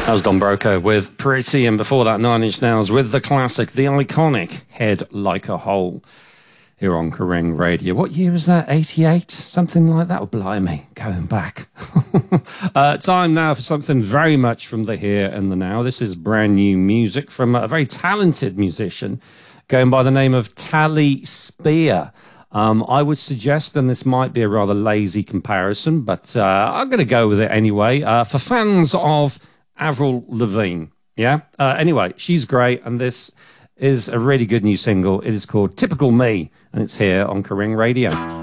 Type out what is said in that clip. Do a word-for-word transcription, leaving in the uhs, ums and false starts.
That was Don Broco with Pretty, and before that, Nine Inch Nails with the classic, the iconic Head Like a Hole, here on Kerrang Radio. What year was that? eighty-eight? Something like that? Oh, blimey, going back. uh, time now for something very much from the here and the now. This is brand new music from a very talented musician going by the name of Tali Spear. Um, I would suggest, and this might be a rather lazy comparison, but uh, I'm going to go with it anyway. Uh, for fans of Avril Lavigne, yeah? Uh, anyway, she's great, and this is a really good new single. It is called Typical Me, and it's here on Kerrang Radio.